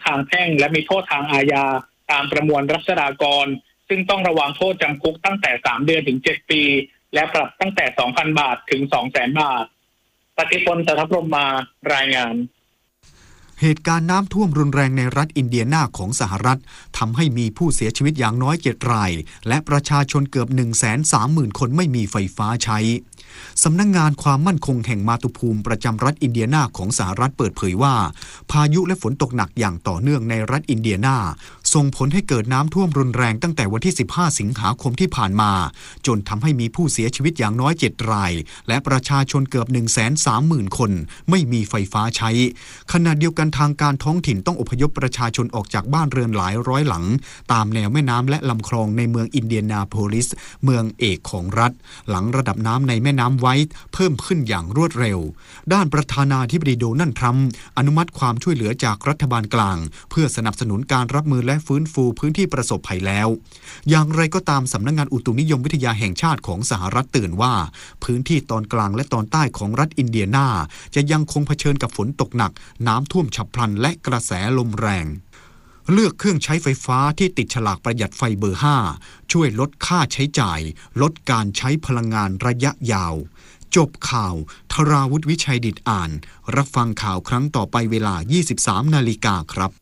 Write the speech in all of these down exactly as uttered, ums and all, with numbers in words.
างแพ่งและมีโทษทางอาญาตามประมวลรัษฎากรซึ่งต้องระวังโทษจำคุกตั้งแต่สามเดือนถึงเจ็ดปีและปรับตั้งแต่ สองพัน บาทถึง สองแสน บาทปฏิพล สัทธพรหมมารายงานเหตุการณ์น้ำท่วมรุนแรงในรัฐอินเดียนาของสหรัฐทำให้มีผู้เสียชีวิตอย่างน้อยเจ็ดรายและประชาชนเกือบ หนึ่งแสนสามหมื่น คนไม่มีไฟฟ้าใช้สำนักงานความมั่นคงแห่งมาตุภูมิประจำรัฐอินเดียนาของสหรัฐเปิดเผยว่าพายุและฝนตกหนักอย่างต่อเนื่องในรัฐอินเดียนาส่งผลให้เกิดน้ำท่วมรุนแรงตั้งแต่วันที่สิบห้าสิงหาคมที่ผ่านมาจนทำให้มีผู้เสียชีวิตอย่างน้อยเจ็ดรายและประชาชนเกือบ หนึ่งแสนสามหมื่น คนไม่มีไฟฟ้าใช้ขณะเดียวกันทางการท้องถิ่นต้องอพยพประชาชนออกจากบ้านเรือนหลายร้อยหลังตามแนวแม่น้ำและลำคลองในเมืองอินเดียนาโพลิสเมืองเอกของรัฐหลังระดับน้ำในแม่น้ำไวท์เพิ่มขึ้นอย่างรวดเร็วด้านประธานาธิบดีโดนัลด์ทรัมป์อนุมัติความช่วยเหลือจากรัฐบาลกลางเพื่อสนับสนุนการรับมือและฟื้นฟูพื้นที่ประสบภัยแล้วอย่างไรก็ตามสำนักงานอุตุนิยมวิทยาแห่งชาติของสหรัฐเตือนว่าพื้นที่ตอนกลางและตอนใต้ของรัฐอินเดียนาจะยังคงเผชิญกับฝนตกหนักน้ำท่วมฉับพลันและกระแสลมแรงเลือกเครื่องใช้ไฟฟ้าที่ติดฉลากประหยัดไฟเบอร์ห้าช่วยลดค่าใช้จ่ายลดการใช้พลังงานระยะยาวจบข่าวธราวุฒิวิชัยดิษฐ์อ่านรับฟังข่าวครั้งต่อไปเวลา ยี่สิบสามนาฬิกาครับ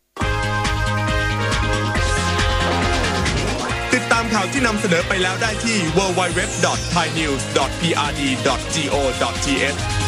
ติดตามข่าวที่นำเสนอไปแล้วได้ที่ ดับเบิลยู ดับเบิลยู ดับเบิลยู ดอท ไทยนิวส์ ดอท พี อาร์ ดี ดอท จี โอ ดอท ที เอช